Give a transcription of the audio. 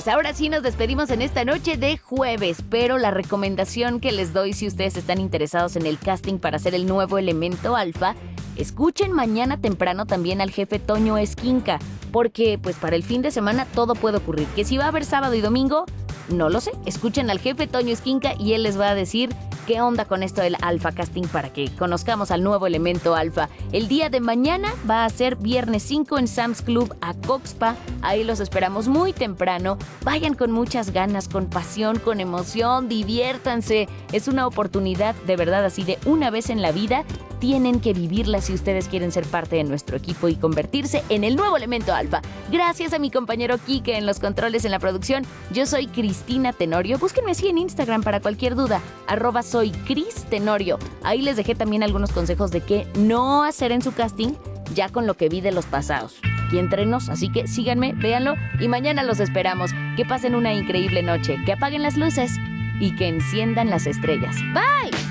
pues ahora sí nos despedimos en esta noche de jueves, pero la recomendación que les doy si ustedes están interesados en el casting para ser el nuevo elemento alfa, escuchen mañana temprano también al jefe Toño Esquinca, porque pues para el fin de semana todo puede ocurrir. Que si va a haber sábado y domingo, no lo sé. Escuchen al jefe Toño Esquinca y él les va a decir qué onda con esto del alfa casting para que conozcamos al nuevo elemento alfa. El día de mañana va a ser viernes 5 en Sam's Club Acoxpa. Ahí los esperamos muy temprano. Vayan con muchas ganas, con pasión, con emoción, diviértanse. Es una oportunidad de verdad así de una vez en la vida. Tienen que vivirla si ustedes quieren ser parte de nuestro equipo y convertirse en el nuevo elemento alfa. Gracias a mi compañero Quique en los controles en la producción. Yo soy Cristina Tenorio. Búsquenme así en Instagram para cualquier duda. @soycristenorio. Ahí les dejé también algunos consejos de qué no hacer en su casting, ya con lo que vi de los pasados. Aquí entre nos, así que síganme, véanlo y mañana los esperamos. Que pasen una increíble noche, que apaguen las luces y que enciendan las estrellas. ¡Bye!